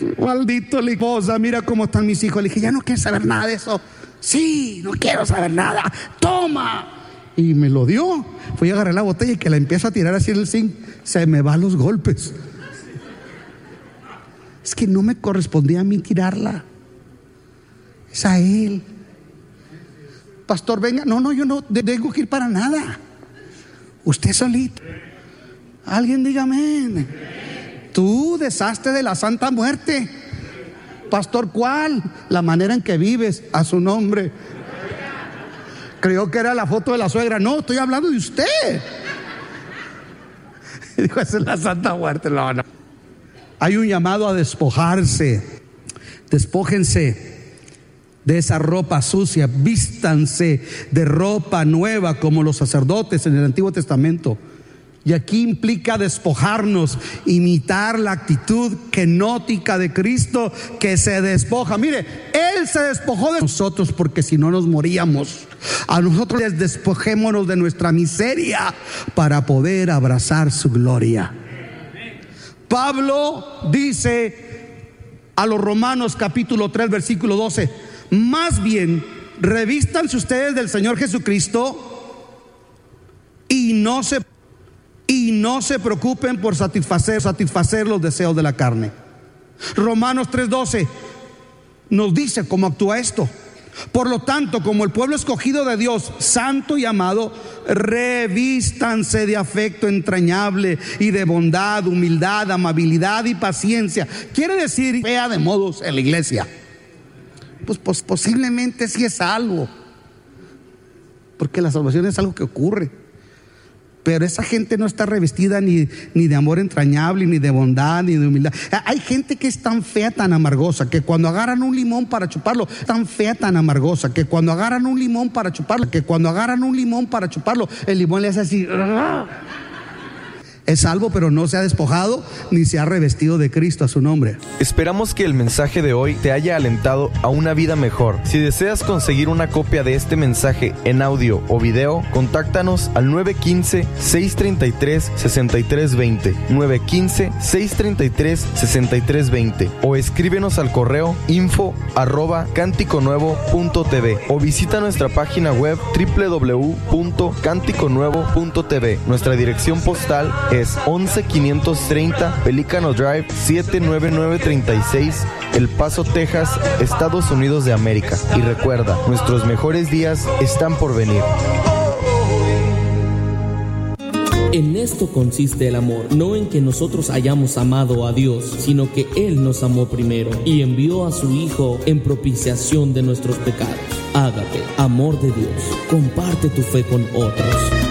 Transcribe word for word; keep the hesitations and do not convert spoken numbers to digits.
Maldito la esposa, mira cómo están mis hijos. Le dije, ya no quieres saber nada de eso. Sí, no quiero saber nada. Toma. Y me lo dio. Fui a agarrar la botella y que la empiezo a tirar así en el zinc. Se me van los golpes. Es que no me correspondía a mí tirarla. Es a él. Pastor, venga. No, no, yo no tengo que ir para nada. Usted solito. Alguien diga amén. Tú deshazte de la santa muerte. Pastor, ¿cuál? La manera en que vives a su nombre. Creyó que era la foto de la suegra. No, estoy hablando de usted. Dijo, esa es la santa muerte. No, no. Hay un llamado a despojarse. Despójense de esa ropa sucia. Vístanse de ropa nueva como los sacerdotes en el Antiguo Testamento. Y aquí implica despojarnos, imitar la actitud kenótica de Cristo que se despoja. Mire, Él se despojó de nosotros porque si no nos moríamos. A nosotros les despojémonos de nuestra miseria para poder abrazar su gloria. Pablo dice a los Romanos capítulo tres versículo doce: más bien revístanse ustedes del Señor Jesucristo y no se Y no se preocupen por satisfacer, satisfacer los deseos de la carne. Romanos tres doce nos dice cómo actúa esto. Por lo tanto, como el pueblo escogido de Dios, santo y amado, revístanse de afecto entrañable y de bondad, humildad, amabilidad y paciencia. Quiere decir fea de modos en la iglesia. Pues, pues posiblemente sí es algo, porque la salvación es algo que ocurre. Pero esa gente no está revestida ni, ni de amor entrañable, ni de bondad, ni de humildad. Hay gente que es tan fea, tan amargosa, que cuando agarran un limón para chuparlo, tan fea, tan amargosa, que cuando agarran un limón para chuparlo, que cuando agarran un limón para chuparlo, el limón le hace así. Es salvo, pero no se ha despojado ni se ha revestido de Cristo a su nombre. Esperamos que el mensaje de hoy te haya alentado a una vida mejor. Si deseas conseguir una copia de este mensaje en audio o video, contáctanos al nueve uno cinco, seis tres tres, seis tres dos cero, nueve uno cinco, seis tres tres, seis tres dos cero, o escríbenos al correo info arroba cántico nuevo punto t v o visita nuestra página web doble u doble u doble u punto cántico nuevo punto t v. Nuestra dirección postal es once quinientos treinta Pelícano Drive siete nueve nueve tres seis, El Paso, Texas, Estados Unidos de América. Y recuerda, nuestros mejores días están por venir. En esto consiste el amor, no en que nosotros hayamos amado a Dios, sino que Él nos amó primero y envió a su Hijo en propiciación de nuestros pecados. Ágape, amor de Dios, comparte tu fe con otros.